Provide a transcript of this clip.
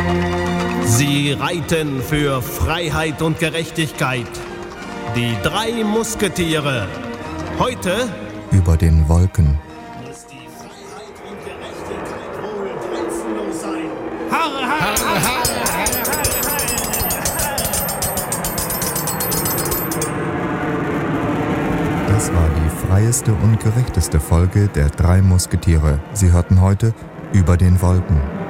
Sie reiten für Freiheit und Gerechtigkeit. Die 3 Musketiere. Heute über den Wolken. muss die Freiheit und Gerechtigkeit wohl grenzenlos sein. Harre, harre, harre. Das war die freieste und gerechteste Folge der 3 Musketiere. Sie hörten heute über den Wolken.